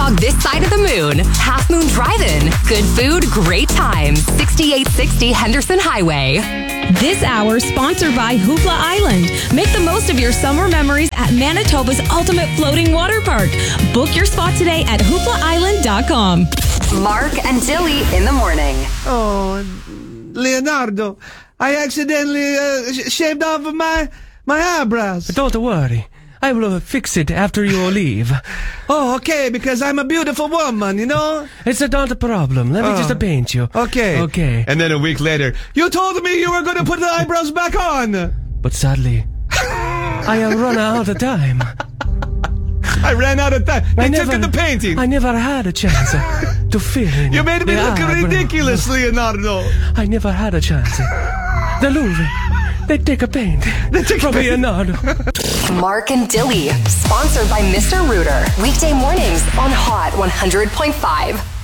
dog this side of the moon. Half Moon Drive-In. Good food, great times. 6860 Henderson Highway. This hour sponsored by Hoopla Island. Make the most of your summer memories at Manitoba's ultimate floating water park. Book your spot today at hooplaisland.com. Mark and Dilly in the morning. Oh, Leonardo, I accidentally shaved off my eyebrows. Don't worry. I will fix it after you leave. Oh, okay, because I'm a beautiful woman, you know? It's not a problem. Let me just paint you. Okay. Okay. And then a week later, you told me you were going to put the eyebrows back on. But sadly, I have run out of time. I ran out of time. They took the painting. I never had a chance to fill in. You made me look ridiculous, Leonardo. I never had a chance. The Louvre, they take a paint from Leonardo. Mark and Dilly, sponsored by Mr. Rooter. Weekday mornings on Hot 100.5.